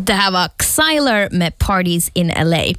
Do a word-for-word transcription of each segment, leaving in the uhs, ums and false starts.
Det här var Xyler med Parties in L A.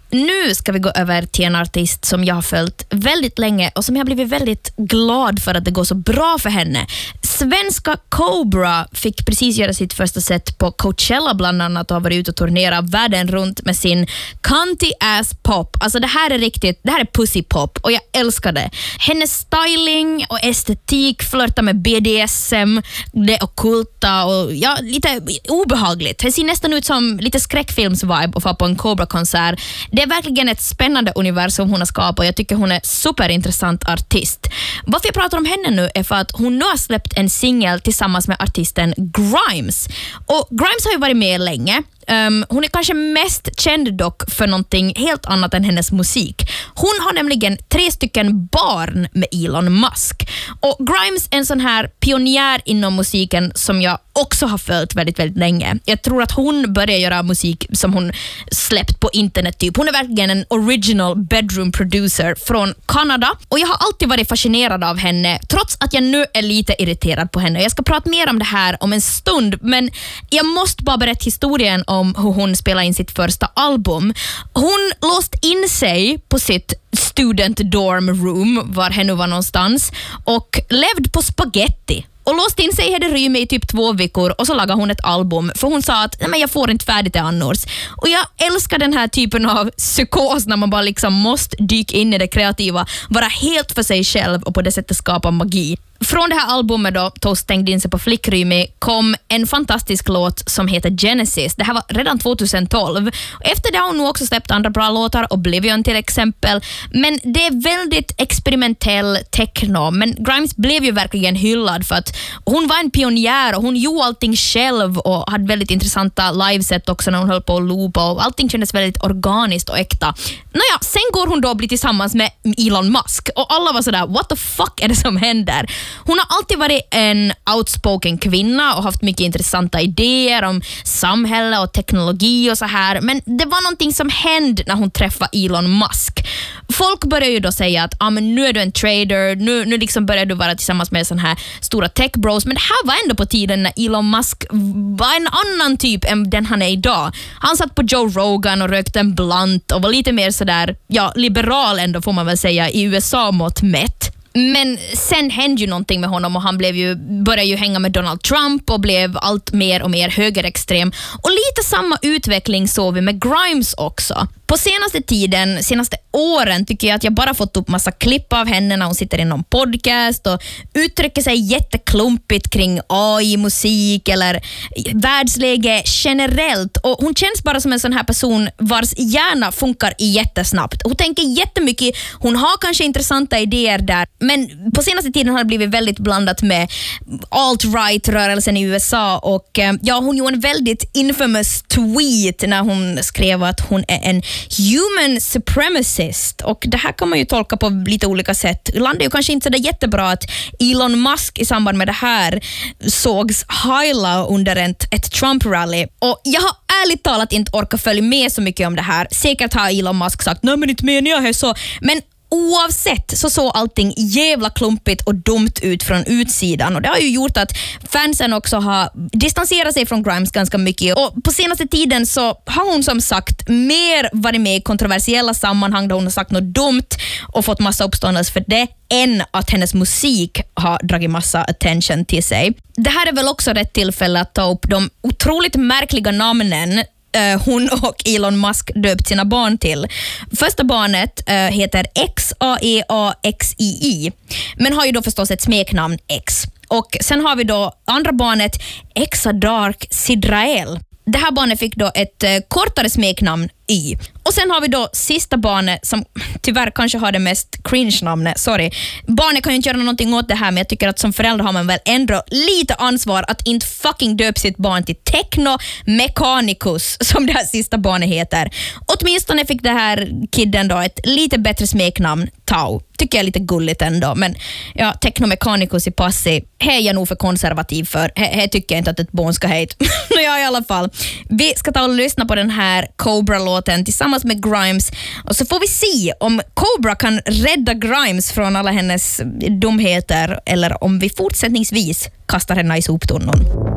Nu ska vi gå över till en artist som jag har följt väldigt länge och som jag har blivit väldigt glad för att det går så bra för henne. Svenska Cobra fick precis göra sitt första set på Coachella bland annat och har varit ute och turnerat världen runt med sin cunty ass pop. Alltså det här är riktigt, det här är pussy pop och jag älskar det. Hennes styling och estetik flörtar med B D S M, det ockulta och ja, lite obehagligt. Det ser nästan ut som lite skräckfilms-vibe att få på en Cobra-konsert. Det är verkligen ett spännande universum hon har skapat och jag tycker hon är superintressant artist. Varför jag pratar om henne nu är för att hon nu har släppt en singel tillsammans med artisten Grimes. Och Grimes har ju varit med länge. Um, hon är kanske mest känd dock för någonting helt annat än hennes musik. Hon har nämligen tre stycken barn med Elon Musk. Och Grimes är en sån här pionjär inom musiken som jag också har följt väldigt, väldigt länge. Jag tror att hon började göra musik som hon släppt på internet typ. Hon är verkligen en original bedroom producer från Kanada. Och jag har alltid varit fascinerad av henne, trots att jag nu är lite irriterad på henne. Jag ska prata mer om det här om en stund, men jag måste bara berätta historien om hur hon spelade in sitt första album. Hon låst in sig på sitt student dorm room, var henne var någonstans, och levde på spaghetti. Och låst in sig hade rymme i typ två veckor och så lagade hon ett album för hon sa att nej, men jag får inte färdigt det annars. Och jag älskar den här typen av psykos när man bara liksom måste dyka in i det kreativa, vara helt för sig själv och på det sättet skapa magi. Från det här albumet då, Toast stängde in sig på flickrymme, kom en fantastisk låt som heter Genesis. Det här var redan tjugohundratolv. Efter det har hon nog också släppt andra bra låtar, Oblivion till exempel. Men det är väldigt experimentell techno. Men Grimes blev ju verkligen hyllad för att hon var en pionjär och hon gjorde allting själv och hade väldigt intressanta liveset också när hon höll på att loopa och allting kändes väldigt organiskt och äkta. Nåja, sen går hon då och blir tillsammans med Elon Musk och alla var sådär, what the fuck är det som händer? Hon har alltid varit en outspoken kvinna och haft mycket intressanta idéer om samhälle och teknologi och så här. Men det var någonting som hände när hon träffade Elon Musk. Folk börjar ju då säga att ah, men nu är du en trader, nu, nu liksom börjar du vara tillsammans med sån här stora tech bros. Men det här var ändå på tiden när Elon Musk var en annan typ än den han är idag. Han satt på Joe Rogan och rökte en blunt och var lite mer sådär, ja, liberal ändå får man väl säga i U S A-mått mätt. Men sen hände ju någonting med honom och han blev ju, började ju hänga med Donald Trump och blev allt mer och mer högerextrem. Och lite samma utveckling såg vi med Grimes också. På senaste tiden, senaste åren tycker jag att jag bara fått upp massa klipp av henne när hon sitter i någon podcast och uttrycker sig jätteklumpigt kring A I-musik eller världsläge generellt. Och hon känns bara som en sån här person vars hjärna funkar jättesnabbt. Hon tänker jättemycket, hon har kanske intressanta idéer där, men på senaste tiden har det blivit väldigt blandat med alt-right-rörelsen i U S A och ja, hon gjorde en väldigt infamous tweet när hon skrev att hon är en human supremacist och det här kan man ju tolka på lite olika sätt. Ibland är ju kanske inte så där jättebra att Elon Musk i samband med det här sågs hylla under ett, ett Trump-rally och jag har ärligt talat inte orkat följa med så mycket om det här. Säkert har Elon Musk sagt, nej men inte menar jag här så, men oavsett så såg allting jävla klumpigt och dumt ut från utsidan och det har ju gjort att fansen också har distanserat sig från Grimes ganska mycket och på senaste tiden så har hon som sagt mer varit med i kontroversiella sammanhang där hon har sagt något dumt och fått massa uppståndelse för det än att hennes musik har dragit massa attention till sig. Det här är väl också rätt tillfälle att ta upp de otroligt märkliga namnen hon och Elon Musk döpt sina barn till. Första barnet uh, heter X A E A X I I men har ju då förstås ett smeknamn X. Och sen har vi då andra barnet Exadark Sidrael. Det här barnet fick då ett uh, kortare smeknamn Y. Och sen har vi då sista barnet som tyvärr kanske har det mest cringe-namnet. Sorry. Barnet kan ju inte göra någonting åt det här men jag tycker att som förälder har man väl ändå lite ansvar att inte fucking döpa sitt barn till Techno Mechanicus som det här sista barnet heter. Åtminstone fick det här kidden då ett lite bättre smeknamn, Tau. Tycker jag är lite gulligt ändå. Men ja, Techno Mechanicus i passi, här är jag nog för konservativ för. Här tycker jag inte att ett barn ska heta. Ja, i alla fall. Vi ska ta och lyssna på den här Cobra-låten tillsammans med Grimes och så får vi se om Cobra kan rädda Grimes från alla hennes dumheter eller om vi fortsättningsvis kastar henne i soptunnan.